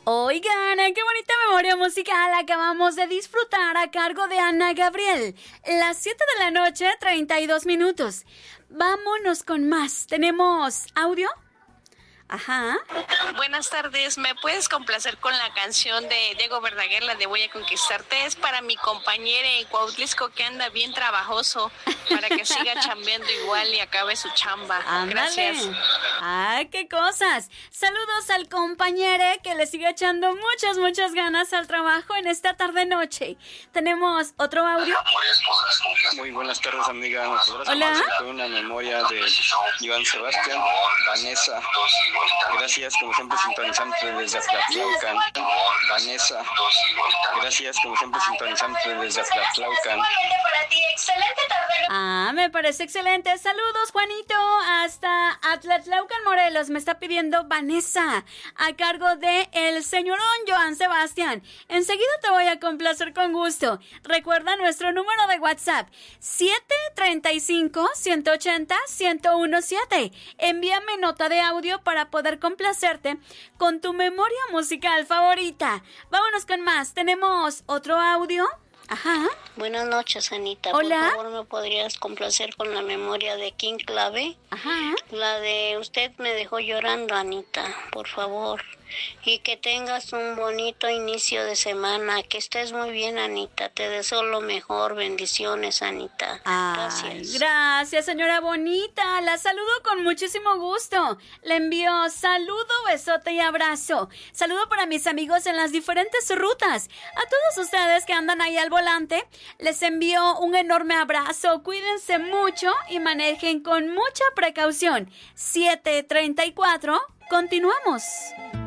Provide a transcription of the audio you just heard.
Oigan, qué bonita memoria musical acabamos de disfrutar a cargo de Ana Gabriel. Las 7 de la noche, 32 minutos. Vámonos con más. ¿Tenemos audio? Ajá. Buenas tardes, ¿me puedes complacer con la canción de Diego Verdaguer, la de Voy a Conquistarte? Es para mi compañera en Cuautlisco que anda bien trabajoso, para que siga chambeando igual y acabe su chamba. Ándale. Gracias. ¡Ay, qué cosas! Saludos al compañero que le sigue echando muchas ganas al trabajo en esta tarde-noche. ¿Tenemos otro audio? Muy buenas tardes, amiga. Hola. Con una memoria de Iván Sebastián, Vanessa. Gracias, como siempre, sintonizante desde Azcatlaucan. Vanessa. Gracias, como siempre, sintonizante desde Azcatlaucan. Ah, me parece excelente. Saludos, Juanito, hasta Atlatlaucan, Morelos. Me está pidiendo Vanessa, a cargo de el señorón Joan Sebastián. Enseguida te voy a complacer con gusto. Recuerda nuestro número de WhatsApp, 735-180-1017. Envíame nota de audio para poder complacerte con tu memoria musical favorita. Vámonos con más. ¿Tenemos otro audio? Ajá. Buenas noches, Anita. Hola. Por favor, ¿me podrías complacer con la memoria de King Clave? Ajá. La de Usted me dejó llorando, Anita, por favor. Y que tengas un bonito inicio de semana. Que estés muy bien, Anita. Te deseo lo mejor. Bendiciones, Anita. Gracias. Gracias, señora bonita. La saludo con muchísimo gusto. Le envío saludo, besote y abrazo. Saludo para mis amigos en las diferentes rutas. A todos ustedes que andan ahí al volante, les envío un enorme abrazo. Cuídense mucho y manejen con mucha precaución. 7:34. Continuamos.